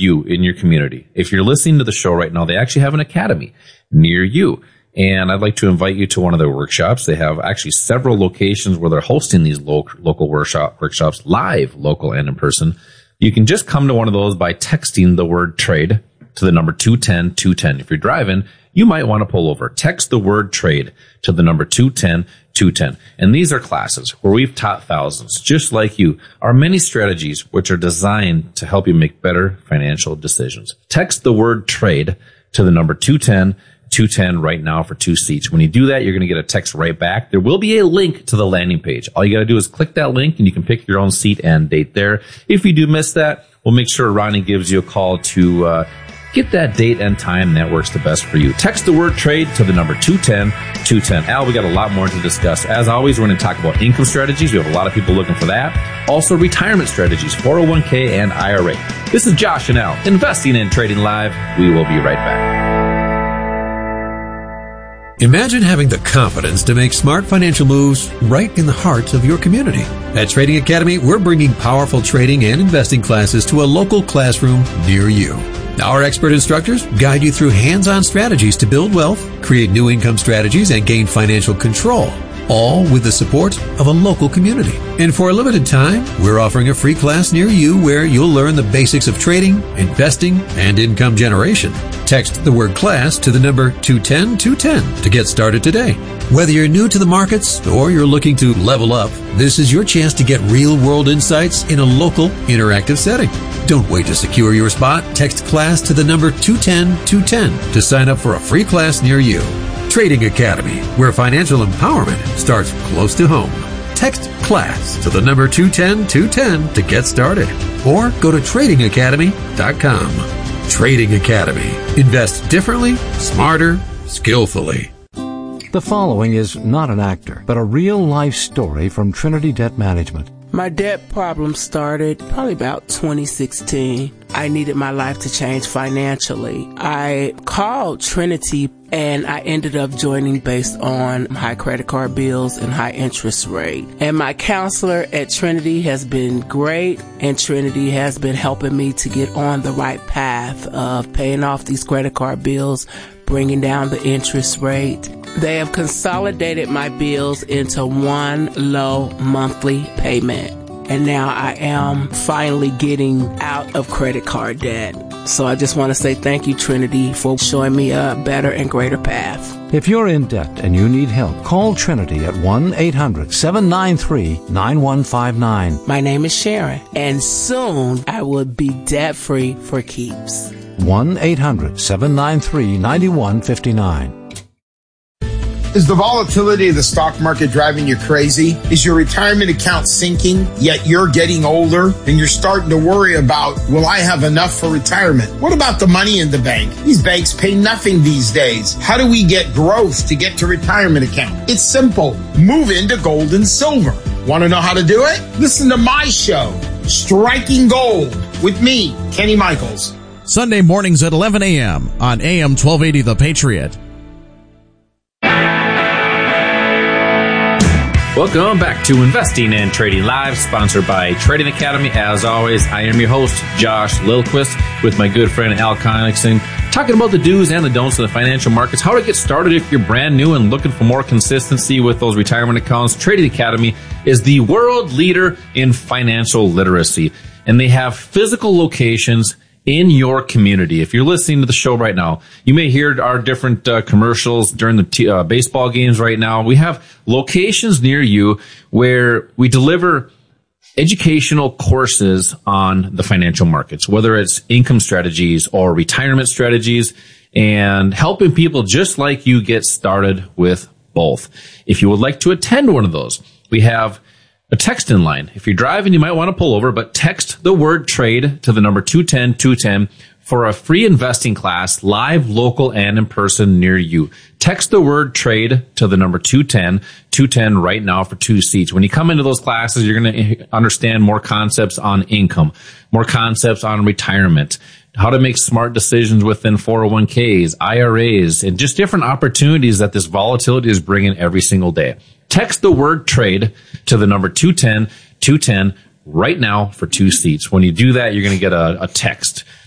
you in your community. If you're listening to the show right now, they actually have an academy near you. And I'd like to invite you to one of their workshops. They have actually several locations where they're hosting these local workshops, live, local, and in person. You can just come to one of those by texting the word trade to the number 210-210. If you're driving, you might want to pull over. Text the word trade to the number 210-210. And these are classes where we've taught thousands, just like you, our many strategies which are designed to help you make better financial decisions. Text the word trade to the number 210-210 right now for 2 seats. When you do that, you're going to get a text right back. There will be a link to the landing page. All you got to do is click that link and you can pick your own seat and date there. If you do miss that, we'll make sure Ronnie gives you a call to get that date and time that works the best for you. Text the word trade to the number 210-210. Al, we got a lot more to discuss. As always, we're going to talk about income strategies. We have a lot of people looking for that. Also, retirement strategies, 401k and IRA. This is Josh and Al, Investing and Trading Live. We will be right back. Imagine having the confidence to make smart financial moves right in the heart of your community. At Trading Academy, we're bringing powerful trading and investing classes to a local classroom near you. Our expert instructors guide you through hands-on strategies to build wealth, create new income strategies, and gain financial control, all with the support of a local community. And for a limited time, we're offering a free class near you where you'll learn the basics of trading, investing, and income generation. Text the word class to the number 210-210 to get started today. Whether you're new to the markets or you're looking to level up, this is your chance to get real-world insights in a local, interactive setting. Don't wait to secure your spot. Text class to the number 210-210 to sign up for a free class near you. Trading Academy, where financial empowerment starts close to home. Text class to the number 210-210 to get started. Or go to tradingacademy.com. Trading Academy. Invest differently, smarter, skillfully. The following is not an actor, but a real-life story from Trinity Debt Management. My debt problem started probably about 2016. I needed my life to change financially. I called Trinity and I ended up joining based on high credit card bills and high interest rate. And my counselor at Trinity has been great, and Trinity has been helping me to get on the right path of paying off these credit card bills, bringing down the interest rate. They have consolidated my bills into one low monthly payment. And now I am finally getting out of credit card debt. So I just want to say thank you, Trinity, for showing me a better and greater path. If you're in debt and you need help, call Trinity at 1-800-793-9159. My name is Sharon, and soon I will be debt-free for keeps. 1-800-793-9159. Is the volatility of the stock market driving you crazy? Is your retirement account sinking, yet you're getting older and you're starting to worry about, will I have enough for retirement? What about the money in the bank? These banks pay nothing these days. How do we get growth to get to retirement account? It's simple. Move into gold and silver. Want to know how to do it? Listen to my show, Striking Gold, with me, Kenny Michaels. Sunday mornings at 11 a.m. on AM 1280 The Patriot. Welcome back to Investing and Trading Live, sponsored by Trading Academy. As always, I am your host, Josh Lilquist, with my good friend Al Connickson, talking about the do's and the don'ts of the financial markets, how to get started if you're brand new and looking for more consistency with those retirement accounts. Trading Academy is the world leader in financial literacy, and they have physical locations in your community. If you're listening to the show right now, you may hear our different commercials during the baseball games right now. We have locations near you where we deliver educational courses on the financial markets, whether it's income strategies or retirement strategies, and helping people just like you get started with both. If you would like to attend one of those, we have a text-in line. If you're driving, you might want to pull over, but text the word trade to the number 210-210 for a free investing class, live, local, and in person near you. Text the word trade to the number 210-210 right now for 2 seats. When you come into those classes, you're going to understand more concepts on income, more concepts on retirement, how to make smart decisions within 401ks, IRAs, and just different opportunities that this volatility is bringing every single day. Text the word trade to the number 210-210 right now for 2 seats. When you do that, you're going to get a text.